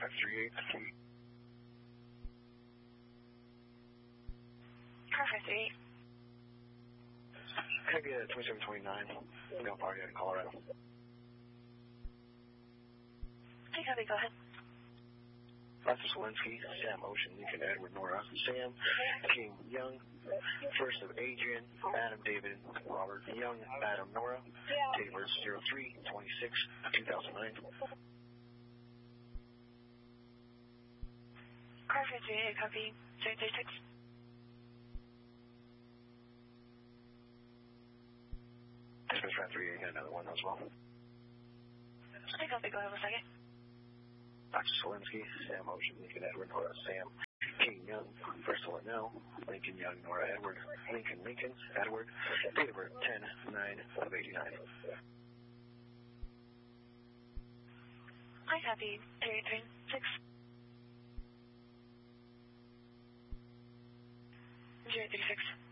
538. Car 538. Can I get 2729? Male party out of Colorado. Hey, copy, go ahead. Lester Selensky, Sam Ocean, Lincoln Edward Nora, Sam King Young, first of Adrian, Adam David, Robert Young, Adam Nora, date of birth 03/26/2009. Car 538, copy. 036. Dispatch 538, got another one as well. Hey, copy, go ahead 1 second. Dr. Selensky, Sam Ocean, Lincoln Edward Nora, Sam King Young, first of Linnell, Lincoln Young, Nora Edward, Lincoln Edward, date of birth 10/9/89. Hi, copy. 036. 036.